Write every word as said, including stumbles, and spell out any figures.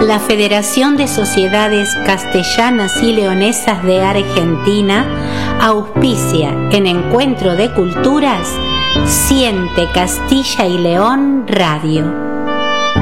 La Federación de Sociedades Castellanas y Leonesas de Argentina auspicia en Encuentro de Culturas Siente Castilla y León Radio.